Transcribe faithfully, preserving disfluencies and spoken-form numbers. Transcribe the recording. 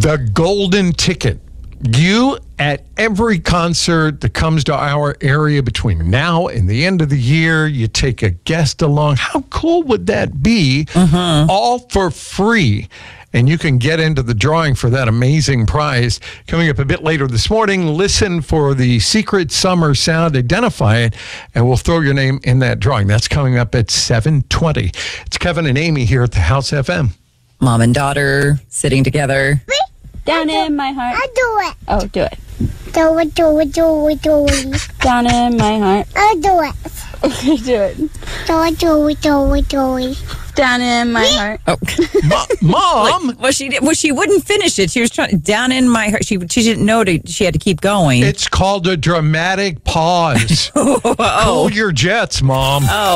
The golden ticket. You at every concert that comes to our area between now and the end of the year, you take a guest along. How cool would that be? Mm-hmm. All for free. And you can get into the drawing for that amazing prize. Coming up a bit later this morning, listen for the secret summer sound, identify it, and we'll throw your name in that drawing. That's coming up at seven twenty. It's Kevin and Amy here at the House F M. Mom and daughter sitting together. Down in my heart. I do it. Oh, do it. Do it, do it, do it, do it. Down in my heart. I do it. Okay, do it. Do it, do it, do it, do it. Down in my heart. Oh, Mo- Mom! like, well, she did, well, she wouldn't finish it. She was trying down in my heart. She she didn't know to, she had to keep going. It's called a dramatic pause. oh, Cool your jets, Mom. oh.